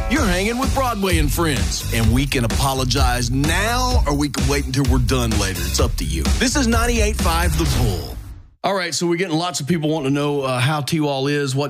You're hanging with Broadway and Friends, and we can apologize now or we can wait until we're done later. It's up to you. This is 98.5 The Bull. All right, so we're getting lots of people wanting to know how T-Wall is, what